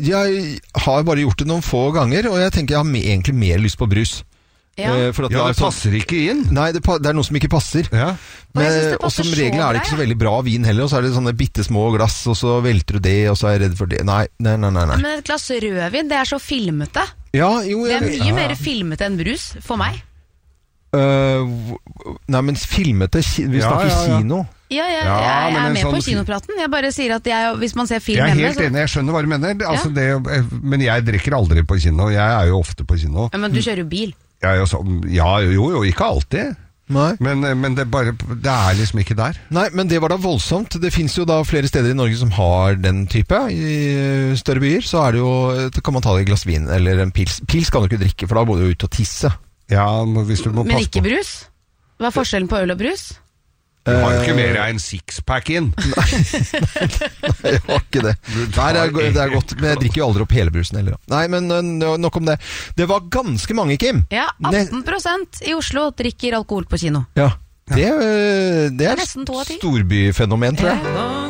Jeg har bare gjort det noen få ganger, og jeg tenker jeg har egentlig mer lyst på brus. Ja, for at det passer ikke inn. Nei, det er noe som ikke passer. Ja. Og som regel er det ikke så veldig bra vin heller, og så er det sånne bittesmå glass, og så velter du det, og så er jeg redd for det. Nei. Men et glass rødvin, det er så filmete. Ja, jo, det er mye mer filmete enn brus, for meg. Nei, men filmete, vi snakker kino. Ja, jeg er med på kinopraten. Jeg bare sier at hvis man ser film hjemme... Jeg er helt enig, jeg skjønner hva du mener. Altså, men jeg drikker aldri på kino. Jeg er jo ofte på kino. Ja, men du kjører jo bil. Jo, ikke alltid. Nei. Men det er liksom ikke der. Nei, men det var da voldsomt. Det finnes jo da flere steder i Norge som har den type. I større byer så er det jo, kan man ta et glass vin eller en pils. Pils kan du ikke drikke, for da må du ut og tisse. Ja, hvis du må passe på. Men ikke brus? Hva er forskjellen på øl og brus? Du har jo ikke mer enn sixpack inn. Nei, jeg har ikke det. Nei, det er godt, men jeg drikker jo aldri opp hele brusen heller. Nei, men nok om det. Det var ganske mange, Kim. Ja, 18% i Oslo drikker alkohol på kino. Ja, det er nesten 2 av 10. Storbyfenomen, tror jeg.